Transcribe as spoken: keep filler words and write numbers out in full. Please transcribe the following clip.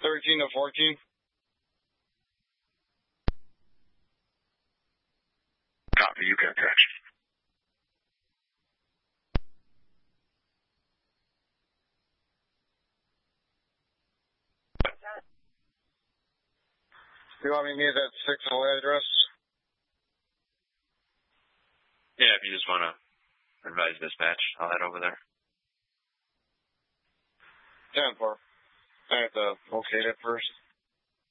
thirteen to fourteen. Copy, you got that. You want me to need that six oh address? Yeah, if you just want to advise dispatch, I'll head over there. ten four. I have to locate it first.